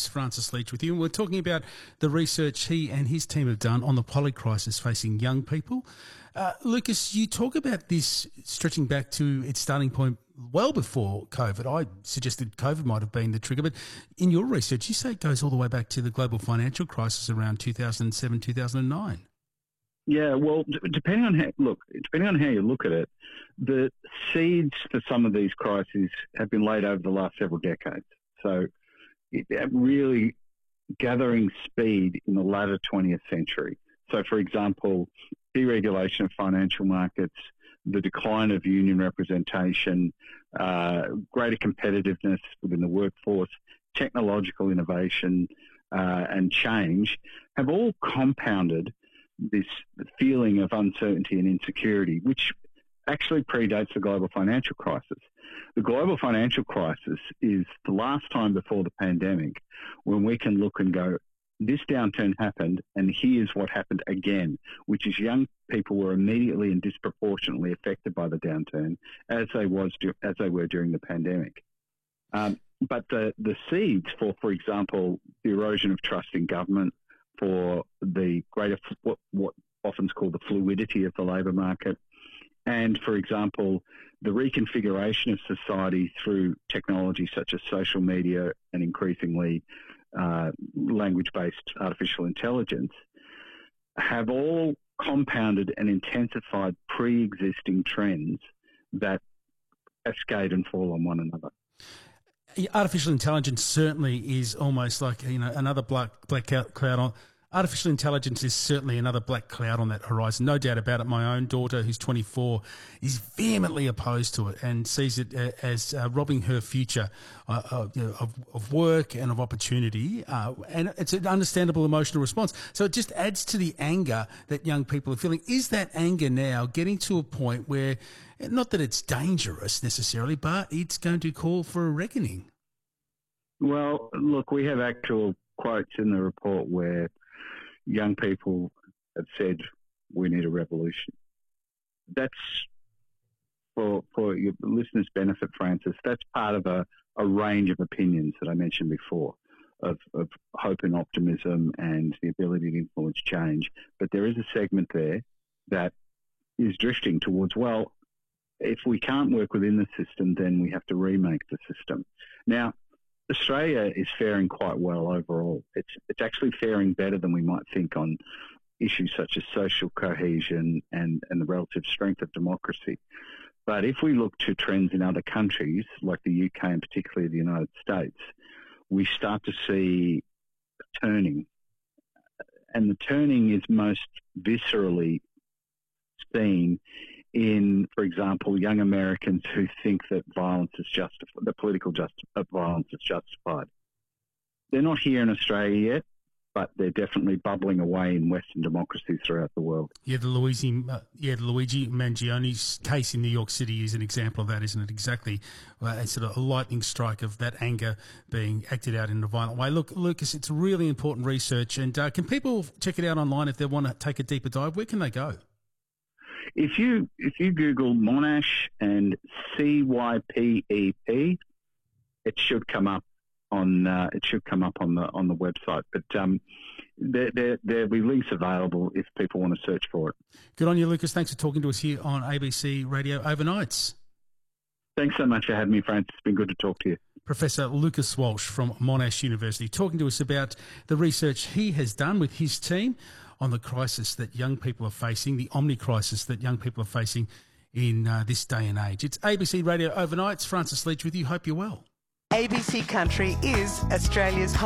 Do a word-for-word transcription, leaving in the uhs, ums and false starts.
It's Francis Leach with you, and we're talking about the research he and his team have done on the polycrisis facing young people. Uh, Lucas, you talk about this stretching back to its starting point well before COVID. I suggested COVID might have been the trigger, but in your research, you say it goes all the way back to the global financial crisis around two thousand seven, two thousand nine. Yeah, well, d- depending on how look, depending on how you look at it, the seeds for some of these crises have been laid over the last several decades. So, it, it really gathering speed in the latter twentieth century. So, for example, deregulation of financial markets, the decline of union representation, uh, greater competitiveness within the workforce, technological innovation, uh, and change have all compounded this feeling of uncertainty and insecurity, which actually predates the global financial crisis. The global financial crisis is the last time before the pandemic when we can look and go, this downturn happened, and here's what happened again, which is young people were immediately and disproportionately affected by the downturn as they was as they were during the pandemic. Um, but the, the seeds for, for example, the erosion of trust in government, for the greater, what, what often is called the fluidity of the labour market, and, for example, the reconfiguration of society through technology such as social media and increasingly uh, language-based artificial intelligence, have all compounded and intensified pre-existing trends that cascade and fall on one another. Artificial intelligence certainly is almost like, you know, another black black cloud on. Artificial intelligence is certainly another black cloud on that horizon. No doubt about it. My own daughter, who's twenty-four, is vehemently opposed to it and sees it as uh, robbing her future uh, uh, you know, of, of work and of opportunity. Uh, and it's an understandable emotional response. So it just adds to the anger that young people are feeling. Is that anger now getting to a point where, not that it's dangerous necessarily, but it's going to call for a reckoning? Well, look, we have actual quotes in the report where young people have said, we need a revolution. That's, for for your listeners' benefit, Francis, that's part of a, a range of opinions that I mentioned before, of, of hope and optimism and the ability to influence change. But there is a segment there that is drifting towards, well, if we can't work within the system, then we have to remake the system. Now, Australia is faring quite well overall. It's it's actually faring better than we might think on issues such as social cohesion and, and the relative strength of democracy. But if we look to trends in other countries, like the U K and particularly the United States, we start to see a turning. And the turning is most viscerally seen in, for example, young Americans who think that violence is justified, the political just, uh, violence is justified. They're not here in Australia yet, but they're definitely bubbling away in Western democracies throughout the world. Yeah, the Luigi, uh, yeah, the Luigi Mangioni's case in New York City is an example of that, isn't it? Exactly, uh, it's sort of a lightning strike of that anger being acted out in a violent way. Look, Lucas, it's really important research, and uh, can people check it out online if they want to take a deeper dive? Where can they go? If you if you Google Monash and C Y P E P, it should come up on uh, it should come up on the on the website. But um, there, there there'll be links available if people want to search for it. Good on you, Lucas. Thanks for talking to us here on A B C Radio Overnights. Thanks so much for having me, Francis. It's been good to talk to you. Professor Lucas Walsh from Monash University, talking to us about the research he has done with his team on the crisis that young people are facing, the omni-crisis that young people are facing in uh, this day and age. It's A B C Radio Overnights. Francis Leach with you. Hope you're well. A B C Country is Australia's